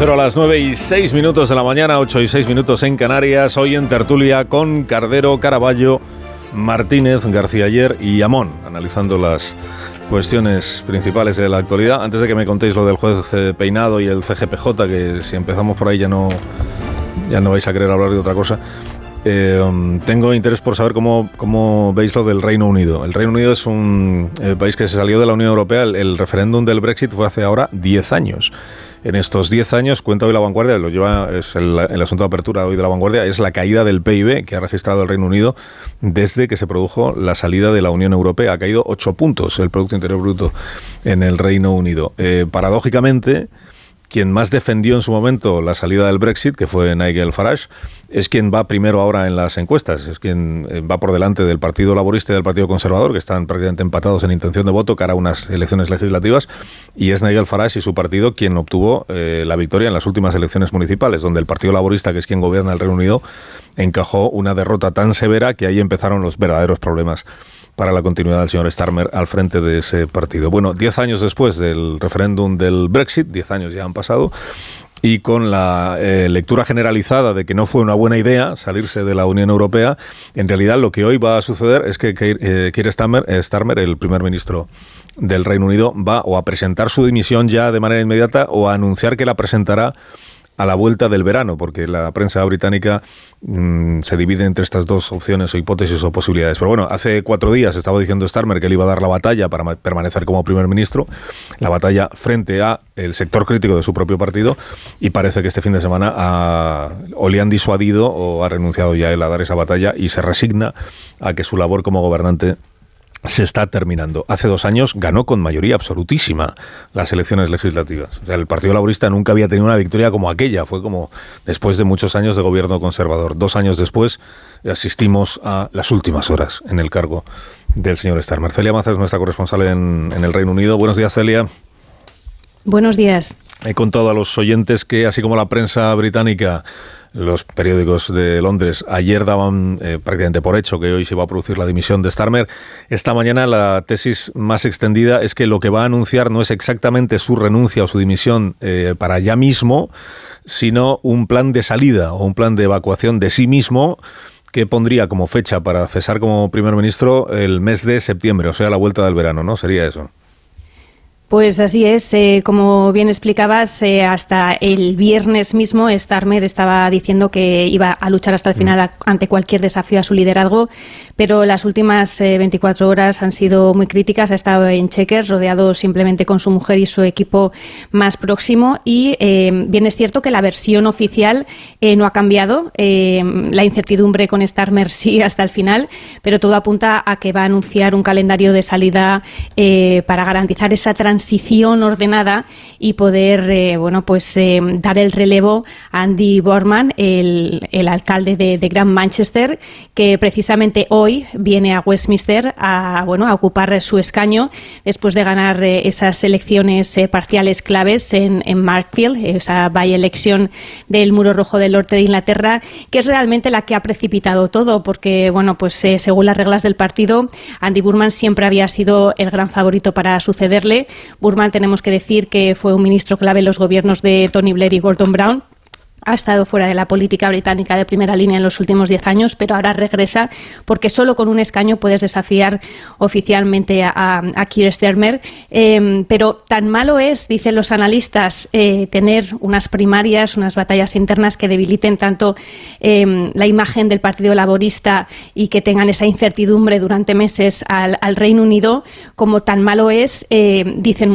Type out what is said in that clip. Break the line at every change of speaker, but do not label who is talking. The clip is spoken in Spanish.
Cero a las 9:06 de la mañana, 8:06 en Canarias. Hoy en tertulia con Cardero, Caraballo, Martínez, García Ayer y Amón, analizando las cuestiones principales de la actualidad. Antes de que me contéis lo del juez Peinado y el CGPJ, que si empezamos por ahí ya no vais a querer hablar de otra cosa. Tengo interés por saber cómo veis lo del Reino Unido. El Reino Unido es un país que se salió de la Unión Europea. El referéndum del Brexit fue hace ahora 10 años. En estos 10 años, cuenta hoy La Vanguardia, es el asunto de apertura hoy de La Vanguardia, es la caída del PIB que ha registrado el Reino Unido desde que se produjo la salida de la Unión Europea. Ha caído 8 puntos el Producto Interior Bruto en el Reino Unido. Paradójicamente, quien más defendió en su momento la salida del Brexit, que fue Nigel Farage, es quien va primero ahora en las encuestas, es quien va por delante del Partido Laborista y del Partido Conservador, que están prácticamente empatados en intención de voto cara a unas elecciones legislativas, y es Nigel Farage y su partido quien obtuvo la victoria en las últimas elecciones municipales, donde el Partido Laborista, que es quien gobierna el Reino Unido, encajó una derrota tan severa que ahí empezaron los verdaderos problemas para la continuidad del señor Starmer al frente de ese partido. Bueno, 10 años después del referéndum del Brexit, 10 años ya han pasado, y con la lectura generalizada de que no fue una buena idea salirse de la Unión Europea, en realidad lo que hoy va a suceder es que Keir Starmer, el primer ministro del Reino Unido, va o a presentar su dimisión ya de manera inmediata o a anunciar que la presentará a la vuelta del verano, porque la prensa británica se divide entre estas dos opciones o hipótesis o posibilidades. Pero bueno, hace 4 días estaba diciendo Starmer que él iba a dar la batalla para permanecer como primer ministro, la batalla frente a el sector crítico de su propio partido, y parece que este fin de semana o le han disuadido o ha renunciado ya él a dar esa batalla y se resigna a que su labor como gobernante se está terminando. Hace 2 años ganó con mayoría absolutísima las elecciones legislativas. O sea, el Partido Laborista nunca había tenido una victoria como aquella. Fue como después de muchos años de gobierno conservador. 2 años después asistimos a las últimas horas en el cargo del señor Starmer. Celia Maza es nuestra corresponsal en el Reino Unido. Buenos días, Celia.
Buenos días.
He contado a los oyentes que, así como la prensa británica, los periódicos de Londres ayer daban prácticamente por hecho que hoy se iba a producir la dimisión de Starmer. Esta mañana la tesis más extendida es que lo que va a anunciar no es exactamente su renuncia o su dimisión para ya mismo, sino un plan de salida o un plan de evacuación de sí mismo que pondría como fecha para cesar como primer ministro el mes de septiembre, o sea, la vuelta del verano, ¿no? Sería eso.
Pues así es, como bien explicabas, hasta el viernes mismo Starmer estaba diciendo que iba a luchar hasta el final ante cualquier desafío a su liderazgo, pero las últimas 24 horas han sido muy críticas. Ha estado en Chequers, rodeado simplemente con su mujer y su equipo más próximo, y bien es cierto que la versión oficial no ha cambiado. La incertidumbre con Starmer sí hasta el final, pero todo apunta a que va a anunciar un calendario de salida para garantizar esa transición ordenada y poder dar el relevo a Andy Burnham, el alcalde de Gran Manchester, que precisamente hoy viene a Westminster a ocupar su escaño después de ganar esas elecciones parciales claves en Markfield, esa by-election del Muro Rojo del Norte de Inglaterra, que es realmente la que ha precipitado todo, porque según las reglas del partido, Andy Burnham siempre había sido el gran favorito para sucederle. Burnham, tenemos que decir que fue un ministro clave en los gobiernos de Tony Blair y Gordon Brown. Ha estado fuera de la política británica de primera línea en los últimos 10 años, pero ahora regresa porque solo con un escaño puedes desafiar oficialmente a Keir Starmer. Pero tan malo es, dicen los analistas, tener unas primarias, unas batallas internas que debiliten tanto la imagen del Partido Laborista y que tengan esa incertidumbre durante meses al Reino Unido, como tan malo es, dicen